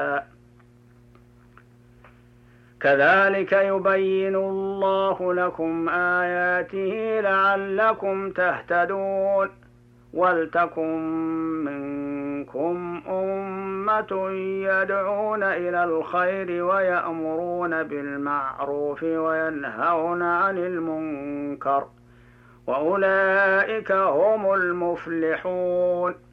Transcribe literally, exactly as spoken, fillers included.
كذلك يبين الله لكم آياته لعلكم تهتدون. ولتكن منكم أمة يدعون إلى الخير ويأمرون بالمعروف وينهون عن المنكر، وأولئك هم المفلحون.